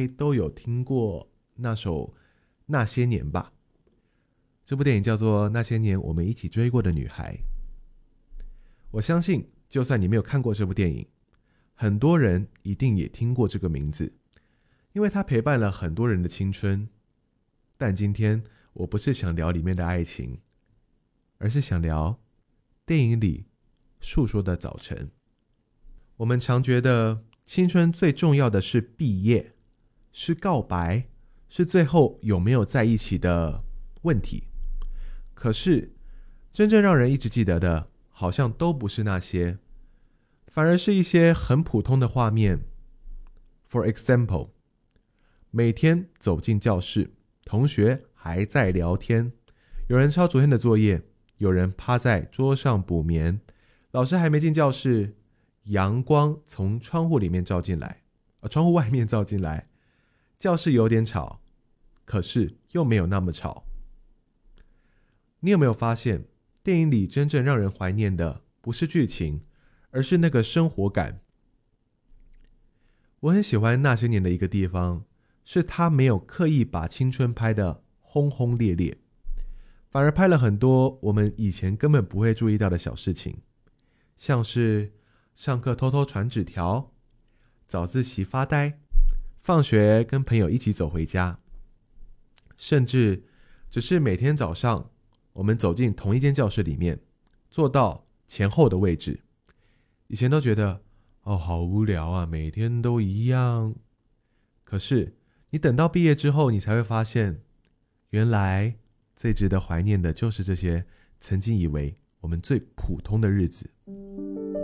该都有听过那首《那些年》吧？这部电影叫做《那些年我们一起追过的女孩》。我相信，就算你没有看过这部电影，很多人一定也听过这个名字，因为它陪伴了很多人的青春。但今天我不是想聊里面的爱情，而是想聊电影里诉说的早晨。我们常觉得青春最重要的是毕业，是告白，是最后有没有在一起的问题。可是真正让人一直记得的，好像都不是那些，反而是一些很普通的画面。For example， 每天走进教室，同学还在聊天，有人抄昨天的作业，有人趴在桌上补眠，老师还没进教室，阳光从窗户里面照进来，窗户外面照进来，教室有点吵，可是又没有那么吵。你有没有发现，电影里真正让人怀念的不是剧情，而是那个生活感。我很喜欢那些年的一个地方，是他没有刻意把青春拍得轰轰烈烈，反而拍了很多我们以前根本不会注意到的小事情，像是上课偷偷传纸条，早自习发呆，放学跟朋友一起走回家，甚至只是每天早上我们走进同一间教室里面，坐到前后的位置。以前都觉得好无聊啊，每天都一样。可是你等到毕业之后，你才会发现，原来最值得怀念的就是这些曾经以为我们最普通的日子。